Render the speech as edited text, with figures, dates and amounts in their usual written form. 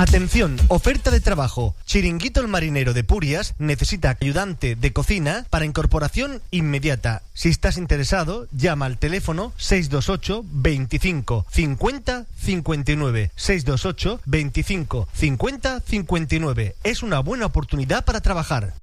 Atención, oferta de trabajo. Chiringuito El Marinero de Purias necesita ayudante de cocina para incorporación inmediata. Si estás interesado, llama al teléfono 628 25 50 59. 628 25 50 59. Es una buena oportunidad para trabajar.